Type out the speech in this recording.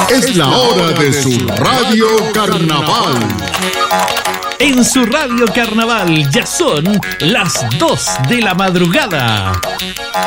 Es la hora de su Radio Carnaval. En su Radio Carnaval ya son las 2 de la madrugada.